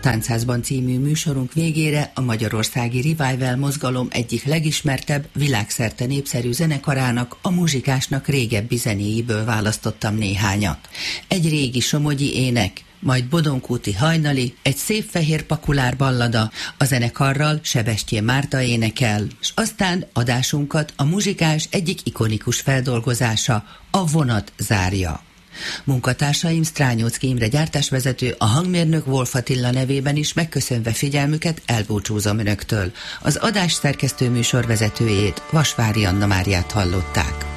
Táncházban című műsorunk végére a magyarországi Revival mozgalom egyik legismertebb, világszerte népszerű zenekarának, a Muzsikásnak régebbi zenéiből választottam néhányat. Egy régi somogyi ének, majd Bodonkúti hajnali, egy szép fehér pakulár ballada, a zenekarral Sebestyén Márta énekel, és aztán adásunkat a Muzsikás egyik ikonikus feldolgozása, a Vonat zárja. Munkatársaim Strányóczky Imre gyártásvezető, a hangmérnök Wolf Attila nevében is megköszönve figyelmüket elbúcsúzom önöktől. Az adás szerkesztő műsorvezetőjét, Vasvári Anna Máriát hallották.